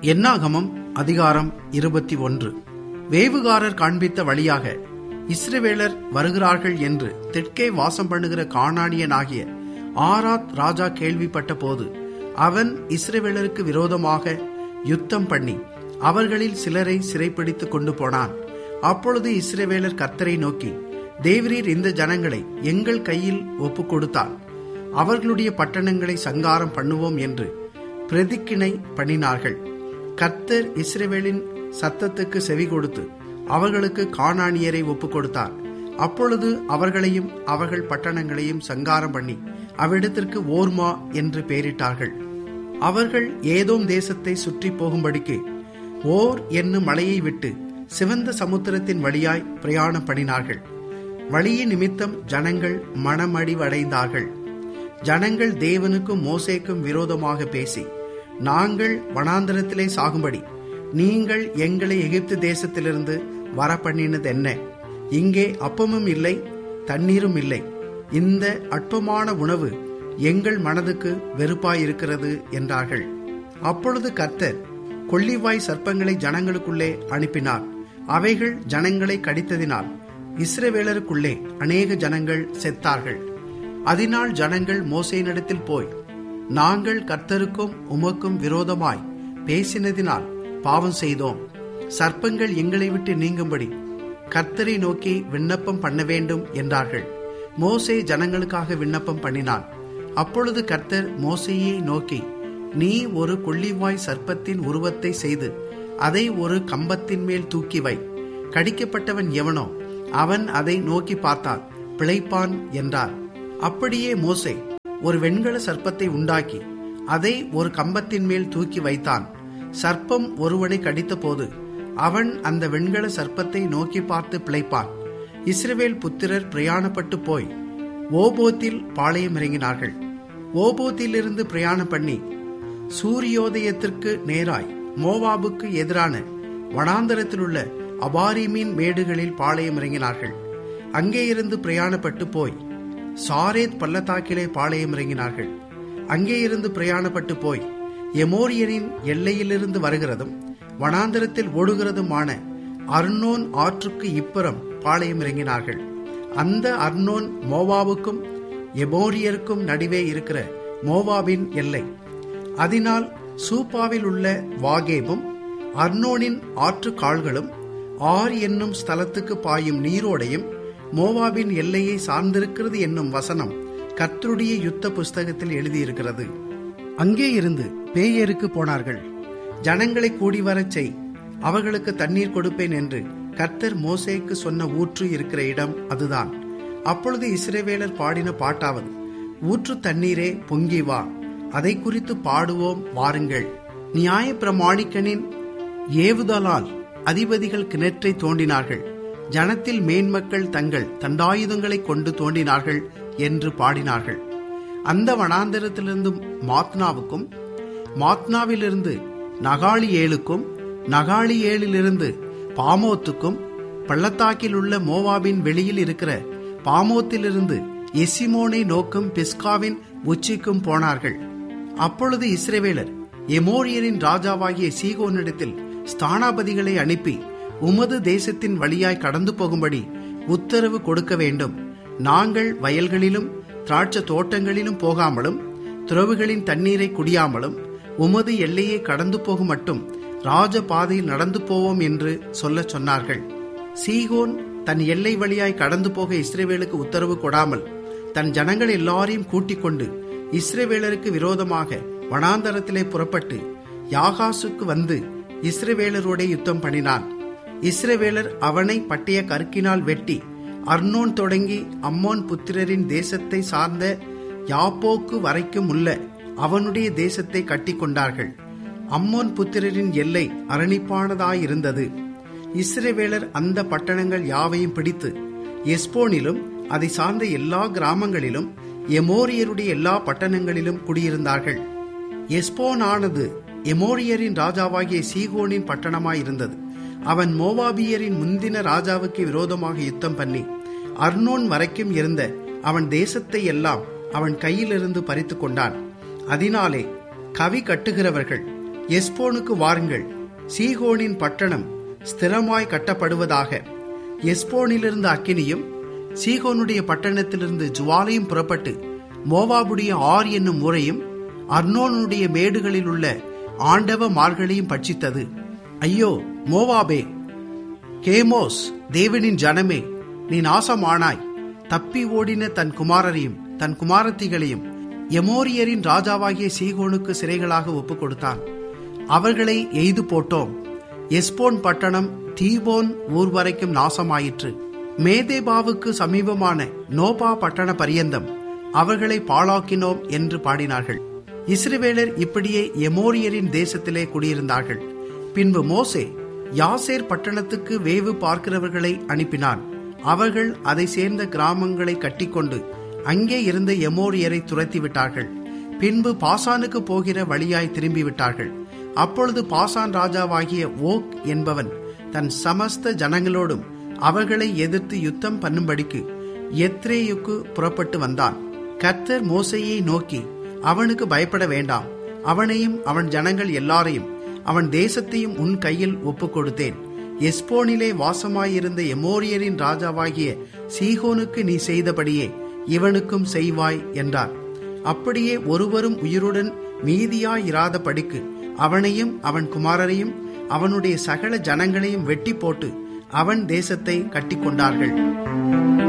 என்னாகமம் அதிகாரம் 21. வேவுகாரர் காண்பித்த வழியாக இஸ்ரவேலர் வருகிறார்கள் என்று தெற்கே வாசம் பண்ணுகிற கானானியனாகிய ஆராத் ராஜா கேள்விப்பட்ட போது அவன் இஸ்ரவேலருக்கு விரோதமாக யுத்தம் பண்ணி அவர்களில் சிலரை சிறைப்பிடித்து கொண்டு போனான். அப்பொழுது இஸ்ரவேலர் கர்த்தரை நோக்கி, தேவரீர் இந்த ஜனங்களை எங்கள் கையில் ஒப்புக் கொடுத்தால் அவர்களுடைய பட்டணங்களை சங்காரம் பண்ணுவோம் என்று பிரதிக்கினை பண்ணினார்கள். கர்த்தர் இஸ்ரவேலின் சத்தத்துக்கு செவி கொடுத்து அவர்களுக்கு கானானியரை ஒப்புக் கொடுத்தார். அப்பொழுது அவர்களையும் அவர்கள் பட்டணங்களையும் சங்காரம் பண்ணி அவ்விடத்திற்கு ஓர்மா என்று பெயரிட்டார்கள். அவர்கள் ஏதோம் தேசத்தை சுற்றி போகும்படிக்கு ஓர் என்னும் மலையை விட்டு சிவந்த சமுத்திரத்தின் வழியாய் பிரயாணம் பண்ணினார்கள். வழியின் நிமித்தம் ஜனங்கள் மனமடிவடைந்தார்கள். ஜனங்கள் தேவனுக்கும் மோசேக்கும் விரோதமாக பேசி, நாங்கள் வனாந்தரத்திலே சாகும்படி நீங்கள் எங்களை எகிப்து தேசத்திலிருந்து வர பண்ணினது என்ன? இங்கே அப்பமும் இல்லை, தண்ணீரும் இல்லை. இந்த அற்பமான உணவு எங்கள் மனதுக்கு வெறுப்பாயிருக்கிறது என்றார்கள். அப்பொழுது கர்த்தர் கொள்ளிவாய் சர்ப்பங்களை ஜனங்களுக்குள்ளே அனுப்பினார். அவைகள் ஜனங்களை கடித்ததினால் இஸ்ரவேலருக்குள்ளே அநேக ஜனங்கள் செத்தார்கள். அதனால் ஜனங்கள் மோசேயினிடத்தில் போய், நாங்கள் கர்த்தருக்கும் உமக்கும் விரோதமாய் பேசினதினால் பாவம் செய்தோம். சர்ப்பங்கள் எங்களை விட்டு நீங்கும்படி கர்த்தரை நோக்கி விண்ணப்பம் பண்ண வேண்டும் என்றார்கள். மோசே ஜனங்களுக்காக விண்ணப்பம் பண்ணினான். அப்பொழுது கர்த்தர் மோசேயை நோக்கி, நீ ஒரு கொள்ளிவாய் சர்ப்பத்தின் உருவத்தை செய்து அதை ஒரு கம்பத்தின் மேல் தூக்கி வை. கடிக்கப்பட்டவன் எவனோ அவன் அதை நோக்கி பார்த்தால் பிழைப்பான் என்றார். அப்படியே மோசே ஒரு வெண்கல சர்ப்பத்தை உண்டாக்கி அதை ஒரு கம்பத்தின் மேல் தூக்கி வைத்தான். சர்ப்பம் ஒருவனை கடித்த போது அவன் அந்த வெண்கல சர்ப்பத்தை நோக்கி பார்த்து பிழைப்பான். இஸ்ரவேல் புத்திரர் பிரயாணப்பட்டு போய் ஓபோத்தில் பாளையம் இறங்கினார்கள். ஓபோத்திலிருந்து பிரயாணம் பண்ணி சூரியோதயத்திற்கு நேராய் மோவாபுக்கு எதிரான வனாந்தரத்திலுள்ள அபாரிமின் மேடுகளில் பாளையம் இறங்கினார்கள். அங்கே இருந்து பிரயாணப்பட்டு போய் சாரேத் பள்ளத்தாக்கிலே பாளையம் இறங்கினார்கள். அங்கே இருந்து பிரயாணப்பட்டு போய் எமோரியரின் எல்லையிலிருந்து வருகிறதும் வனாந்தரத்தில் ஓடுகிறதுமான அர்னோன் ஆற்றுக்கு இப்புறம் பாளையம் இறங்கினார்கள். அந்த அர்னோன் மோவாவுக்கும் எமோரியருக்கும் நடுவே இருக்கிற மோவாபின் எல்லை. அதனால் சூப்பாவில் உள்ள வாகேபும் அர்னோனின் ஆற்று கால்களும் ஆர் என்னும் ஸ்தலத்துக்கு பாயும் நீரோடையும் மோவாபின் எல்லையை சார்ந்திருக்கிறது என்னும் வசனம் கர்த்தருடைய யுத்த புஸ்தகத்தில் எழுதியிருக்கிறது. அங்கே இருந்து பேயருக்கு போனார்கள். ஜனங்களை கூடி வரச் செய், அவர்களுக்கு தண்ணீர் கொடுப்பேன் என்று கர்த்தர் மோசேக்கு சொன்ன ஊற்று இருக்கிற இடம் அதுதான். அப்பொழுது இஸ்ரவேலர் பாடின பாட்டாவது, ஊற்று தண்ணீரே பொங்கி வா, அதை குறித்து பாடுவோம் வாருங்கள். நியாய பிரமாணிக்கனின் ஏவுதலால் அதிபதிகள் கிணற்றை தோண்டினார்கள். ஜனத்தில் மேன்மக்கள் தங்கள் தண்டாயுதங்களை கொண்டு தோண்டினார்கள் என்று பாடினார்கள். அந்த வனாந்தரத்திலிருந்து மாத்னாவுக்கும், மாத்னாவிலிருந்து நகாலியேலுக்கும், நகாலியேலிலிருந்து பாமோத்துக்கும், பள்ளத்தாக்கில் உள்ள மோவாபின் வெளியில் இருக்கிற பாமோத்திலிருந்து எசிமோனை நோக்கும் பிஸ்காவின் உச்சிக்கும் போனார்கள். அப்பொழுது இஸ்ரவேலர் எமோரியரின் ராஜாவாகிய சீகோனிடத்தில் ஸ்தானாபதிகளை அனுப்பி, உமது தேசத்தின் வழியாய் கடந்து போகும்படி உத்தரவு கொடுக்க வேண்டும். நாங்கள் வயல்களிலும் திராட்சை தோட்டங்களிலும் போகாமலும் துறவுகளின் தண்ணீரை குடியாமலும் உமது எல்லையை கடந்து போகும் மட்டும் ராஜ பாதையில் நடந்து போவோம் என்று சொல்ல சொன்னார்கள். சீகோன் தன் எல்லை வழியாய் கடந்து போக இஸ்ரவேலுக்கு உத்தரவு கொடாமல் தன் ஜனங்கள் எல்லாரையும் கூட்டிக் கொண்டு இஸ்ரவேலருக்கு விரோதமாக வனாந்தரத்திலே புறப்பட்டு யாகாசுக்கு வந்து இஸ்ரவேலரோட யுத்தம் பண்ணினான். இஸ்ரவேலர் அவனை பட்டய கற்கினால் வெட்டி அர்னோன் தொடங்கி அம்மோன் புத்திரரின் தேசத்தை சார்ந்த யாப்போக்கு வரைக்கும் உள்ள அவனுடைய தேசத்தை கட்டி கொண்டார்கள். அம்மோன் புத்திரரின் எல்லை அரணிப்பானதாயிருந்தது. இஸ்ரவேலர் அந்த பட்டணங்கள் யாவையும் பிடித்து எஸ்போனிலும் அதை சார்ந்த எல்லா கிராமங்களிலும் எமோரியருடைய எல்லா பட்டணங்களிலும் குடியிருந்தார்கள். எஸ்போனானது எமோரியரின் ராஜாவாகிய சீகோனின் பட்டணமாயிருந்தது. அவன் மோவாபியரின் முந்தின ராஜாவுக்கு விரோதமாக யுத்தம் பண்ணி அர்னோன் வரைக்கும் இருந்த அவன் தேசத்தை எல்லாம் அவன் கையிலிருந்து பறித்து கொண்டான். அதனாலே கவி கட்டுகிறவர்கள் எஸ்போனுக்கு வாருங்கள், சீகோனின் பட்டணம் ஸ்திரமாய் கட்டப்படுவதாக. எஸ்போனிலிருந்து அக்கினியும் சீகோனுடைய பட்டணத்திலிருந்து ஜுவாலையும் புறப்பட்டு மோவாபுடைய ஆர் என்னும் ஊரையும் அர்னோனுடைய மேடுகளில் உள்ள ஆண்டவ மார்களையும் பட்சித்தது. ஐயோ மோவாபே, கேமோஸ் தேவனின் ஜனமே, நீ நாசமானாய். தப்பி ஓடின தன் குமாரரையும் தன் குமாரத்திகளையும் எமோரியரின் ராஜாவாகிய சீகோனுக்கு சிறைகளாக ஒப்புக் கொடுத்தான். அவர்களை எய்து போட்டோம். எஸ்போன் பட்டணம் தீபோன் ஊர் வரைக்கும் நாசமாயிற்று. மேதேபாவுக்கு சமீபமான நோபா பட்டண பரியந்தம் அவர்களை பாழாக்கினோம் என்று பாடினார்கள். இஸ்ரவேலர் இப்படியே எமோரியரின் தேசத்திலே குடியிருந்தார்கள். பின்பு மோசே யாசேர் பட்டணத்துக்கு வேவு பார்க்கிறவர்களை அனுப்பினான். அவர்கள் அதை சேர்ந்த கிராமங்களை கட்டிக்கொண்டு அங்கே இருந்த எமோரியரை துரத்திவிட்டார்கள். பின்பு பாசானுக்கு போகிற வழியாய் திரும்பிவிட்டார்கள். அப்பொழுது பாசான் ராஜாவாகிய ஓக் என்பவன் தன் சமஸ்த ஜனங்களோடும் அவர்களை எதிர்த்து யுத்தம் பண்ணும்படிக்கு எத்ரேயுக்கு புறப்பட்டு வந்தான். கர்த்தர் மோசேயை நோக்கி, அவனுக்கு பயப்பட வேண்டாம், அவனையும் அவன் ஜனங்கள் எல்லாரையும் அவன் தேசத்தையும் உன் கையில் ஒப்புக் கொடுத்தேன். எஸ்போனிலே வாசமாயிருந்த எமோரியரின் ராஜாவாகிய சீகோனுக்கு நீ செய்தபடியே இவனுக்கும் செய்வாய் என்றார். அப்படியே ஒருவரும் உயிருடன் மீதியாயிராத படிக்கு அவனையும் அவன் குமாரரையும் அவனுடைய சகல ஜனங்களையும் வெட்டி போட்டு அவன் தேசத்தை கட்டிக்கொண்டார்கள்.